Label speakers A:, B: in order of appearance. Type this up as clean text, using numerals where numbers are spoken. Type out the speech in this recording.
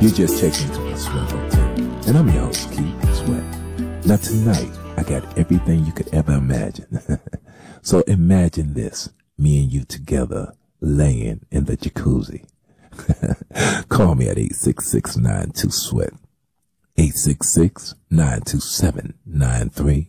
A: You're just checking into the Sweat Hotel, and I'm your host, Keith Sweat. Now tonight, I got everything you could ever imagine. So imagine this, me and you together, laying in the jacuzzi. Call me at 866-92-SWEAT, 866-927-93